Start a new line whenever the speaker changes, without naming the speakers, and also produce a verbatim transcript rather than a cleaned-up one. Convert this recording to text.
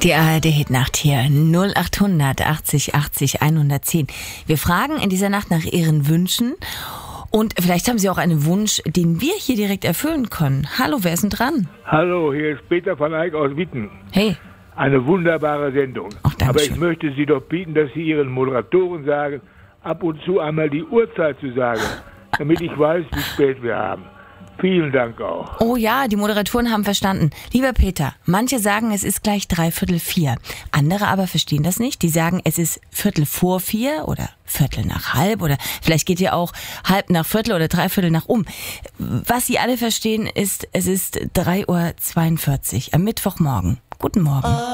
Die A R D-Hitnacht hier, null achthundert achtzig achtzig hundertzehn. Wir fragen in dieser Nacht nach Ihren Wünschen und vielleicht haben Sie auch einen Wunsch, den wir hier direkt erfüllen können. Hallo, wer ist denn dran?
Hallo, hier ist Peter van Eyck aus Witten.
Hey.
Eine wunderbare Sendung.
Ach, danke
Aber
schön.
ich möchte Sie doch bieten, dass Sie Ihren Moderatoren sagen, ab und zu einmal die Uhrzeit zu sagen, damit ich weiß, wie spät wir haben. Vielen Dank auch.
Oh ja, die Moderatoren haben verstanden. Lieber Peter, manche sagen, es ist gleich dreiviertel vier. Andere aber verstehen das nicht. Die sagen, es ist Viertel vor vier oder Viertel nach halb oder vielleicht geht ihr auch halb nach Viertel oder dreiviertel nach um. Was sie alle verstehen ist, es ist drei Uhr zweiundvierzig am Mittwochmorgen. Guten Morgen.